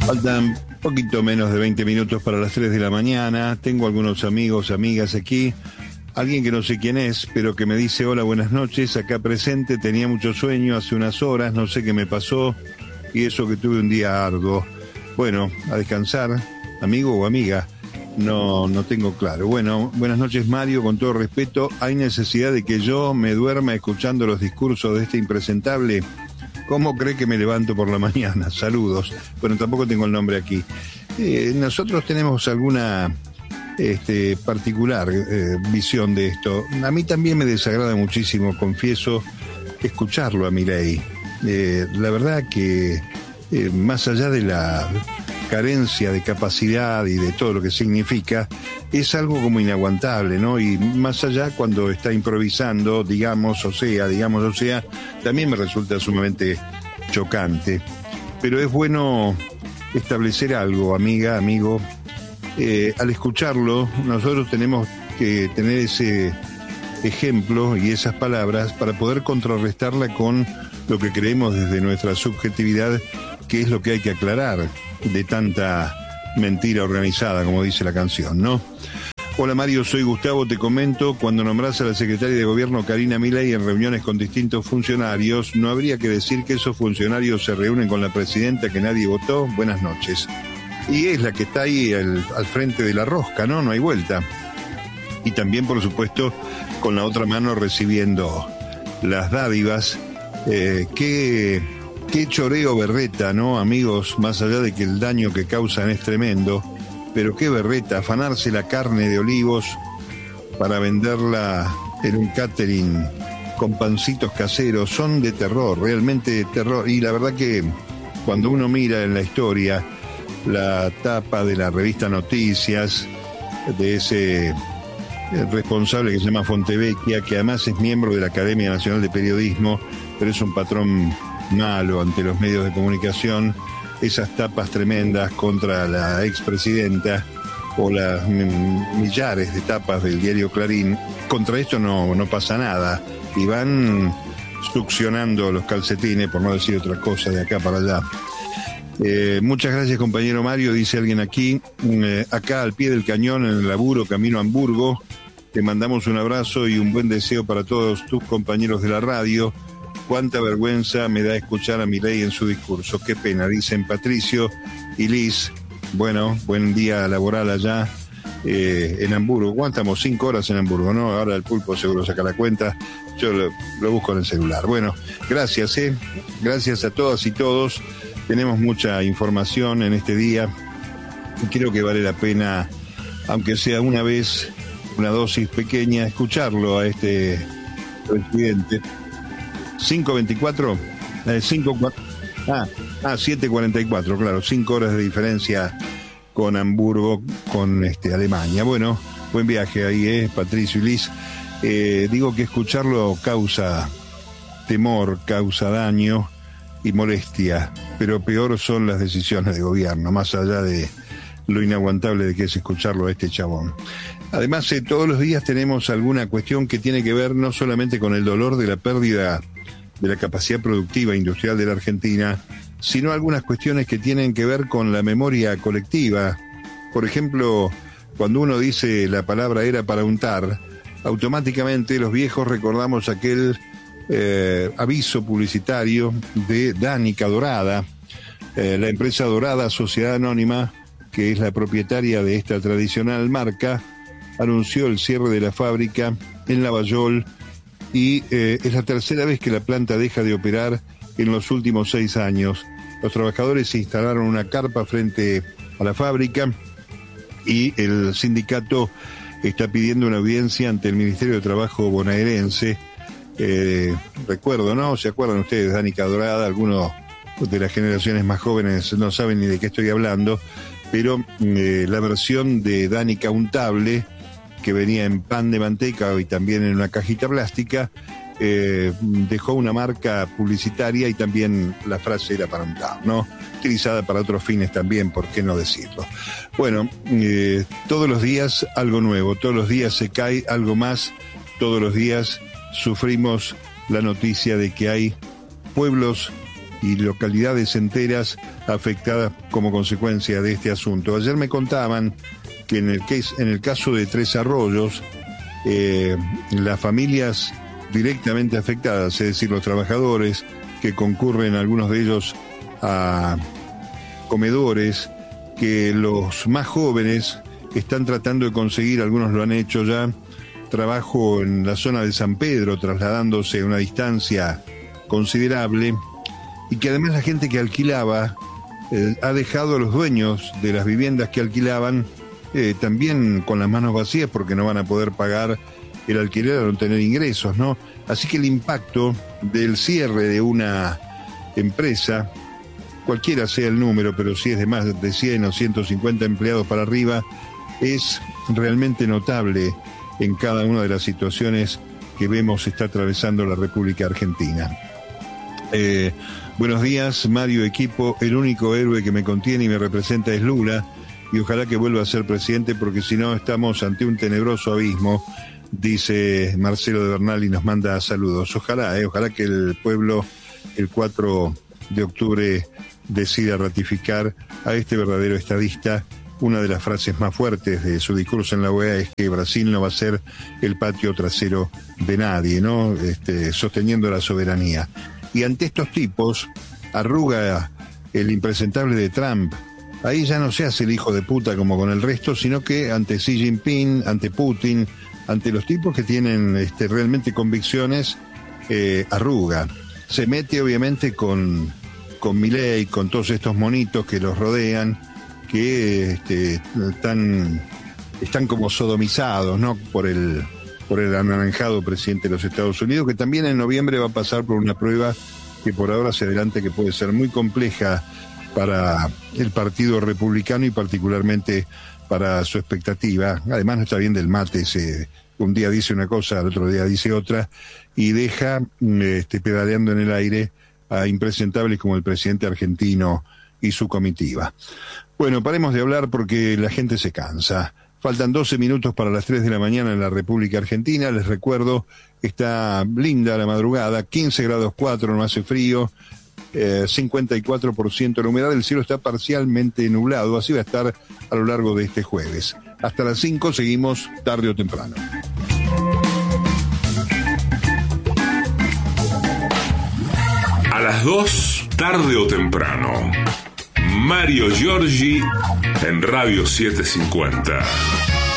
Faltan poquito menos de 20 minutos para las 3 de la mañana. Tengo algunos amigos, amigas aquí. Alguien que no sé quién es, pero que me dice: hola, buenas noches, acá presente. Tenía mucho sueño hace unas horas, no sé qué me pasó. Y eso que tuve un día arduo. Bueno, a descansar, amigo o amiga. No tengo claro. Bueno, buenas noches, Mario, con todo respeto. ¿Hay necesidad de que yo me duerma escuchando los discursos de este impresentable? ¿Cómo cree que me levanto por la mañana? Saludos. Bueno, tampoco tengo el nombre aquí. Nosotros tenemos alguna particular visión de esto. A mí también me desagrada muchísimo, confieso, escucharlo a Milei. La verdad que más allá de la carencia de capacidad y de todo lo que significa, es algo como inaguantable, ¿no? Y más allá cuando está improvisando, digamos o sea, también me resulta sumamente chocante. Pero es bueno establecer algo, amiga, amigo. Al escucharlo, nosotros tenemos que tener ese ejemplo y esas palabras para poder contrarrestarla con lo que creemos desde nuestra subjetividad, que es lo que hay que aclarar de tanta mentira organizada, como dice la canción, ¿no? Hola Mario, soy Gustavo, te comento, cuando nombrás a la secretaria de gobierno Karina Milei en reuniones con distintos funcionarios, ¿no habría que decir que esos funcionarios se reúnen con la presidenta que nadie votó? Buenas noches. Y es la que está ahí al frente de la rosca, ¿no? No hay vuelta. Y también, por supuesto, con la otra mano recibiendo las dádivas. Qué choreo berreta, ¿no, amigos? Más allá de que el daño que causan es tremendo, pero qué berreta, afanarse la carne de olivos para venderla en un catering con pancitos caseros, son de terror, realmente de terror. Y la verdad que cuando uno mira en la historia la tapa de la revista Noticias, de ese responsable que se llama Fontevecchia, que además es miembro de la Academia Nacional de Periodismo, pero es un patrón malo ante los medios de comunicación, esas tapas tremendas contra la expresidenta o las millares de tapas del diario Clarín, contra esto no pasa nada y van succionando los calcetines, por no decir otra cosa, de acá para allá. Muchas gracias, compañero Mario, dice alguien aquí, acá al pie del cañón en el laburo, camino a Hamburgo. Te mandamos un abrazo y un buen deseo para todos tus compañeros de la radio. Cuánta vergüenza me da escuchar a Milei en su discurso. Qué pena, dicen Patricio y Liz. Bueno, buen día laboral allá en Hamburgo. ¿Cuánto estamos? 5 horas en Hamburgo, ¿no? Ahora el pulpo seguro saca la cuenta. Yo lo busco en el celular. Bueno, gracias, Gracias a todas y todos. Tenemos mucha información en este día y creo que vale la pena, aunque sea una vez, una dosis pequeña, escucharlo a este presidente. 5:24, 7:44, claro, 5 horas de diferencia con Hamburgo, con Alemania. Bueno, buen viaje ahí, Patricio y Liz. Digo que escucharlo causa temor, causa daño y molestia, pero peor son las decisiones de gobierno, más allá de lo inaguantable de que es escucharlo a este chabón. Además, todos los días tenemos alguna cuestión que tiene que ver no solamente con el dolor de la pérdida de la capacidad productiva industrial de la Argentina, sino algunas cuestiones que tienen que ver con la memoria colectiva. Por ejemplo, cuando uno dice la palabra era para untar, automáticamente los viejos recordamos aquel aviso publicitario de Danica Dorada, la empresa Dorada Sociedad Anónima, que es la propietaria de esta tradicional marca, anunció el cierre de la fábrica en Lavallol y es la tercera vez que la planta deja de operar en los últimos 6 años. Los trabajadores instalaron una carpa frente a la fábrica y el sindicato está pidiendo una audiencia ante el Ministerio de Trabajo bonaerense. Recuerdo, ¿no? ¿Se acuerdan ustedes? Danica Dorada, algunos de las generaciones más jóvenes no saben ni de qué estoy hablando, pero la versión de Danica untable, que venía en pan de manteca y también en una cajita plástica, dejó una marca publicitaria y también la frase era para untar, ¿no? Utilizada para otros fines también, ¿por qué no decirlo? Bueno, todos los días algo nuevo, todos los días se cae algo más, todos los días sufrimos la noticia de que hay pueblos y localidades enteras afectadas como consecuencia de este asunto. Ayer me contaban que en el caso de Tres Arroyos, las familias directamente afectadas, es decir, los trabajadores que concurren, algunos de ellos, a comedores, que los más jóvenes están tratando de conseguir, algunos lo han hecho ya, trabajo en la zona de San Pedro, trasladándose a una distancia considerable, y que además la gente que alquilaba ha dejado a los dueños de las viviendas que alquilaban también con las manos vacías, porque no van a poder pagar el alquiler al no tener ingresos, ¿no? Así que el impacto del cierre de una empresa, cualquiera sea el número, pero si es de más de 100 o 150 empleados para arriba, es realmente notable en cada una de las situaciones que vemos está atravesando la República Argentina. Buenos días, Mario, equipo. El único héroe que me contiene y me representa es Lula, y ojalá que vuelva a ser presidente, porque si no estamos ante un tenebroso abismo, dice Marcelo de Bernal y nos manda saludos. Ojalá que el pueblo el 4 de octubre decida ratificar a este verdadero estadista. Una de las frases más fuertes de su discurso en la OEA es que Brasil no va a ser el patio trasero de nadie, ¿no? Sosteniendo la soberanía. Y ante estos tipos, arruga el impresentable de Trump. Ahí ya no se hace el hijo de puta como con el resto, sino que ante Xi Jinping, ante Putin, ante los tipos que tienen realmente convicciones, arruga. Se mete obviamente con Milei, con todos estos monitos que los rodean, que están como sodomizados, ¿no? por el anaranjado presidente de los Estados Unidos, que también en noviembre va a pasar por una prueba que por ahora se adelanta que puede ser muy compleja para el Partido Republicano y particularmente para su expectativa. Además no está bien del mate, un día dice una cosa, al otro día dice otra, y deja pedaleando en el aire a impresentables como el presidente argentino y su comitiva. Bueno, paremos de hablar porque la gente se cansa. Faltan 12 minutos para las 3 de la mañana en la República Argentina. Les recuerdo, está linda la madrugada, 15 grados 4, no hace frío, 54% la humedad, el cielo está parcialmente nublado, así va a estar a lo largo de este jueves. Hasta las 5 seguimos tarde o temprano. A las 2, tarde o temprano. Mario Giorgi en Radio 750.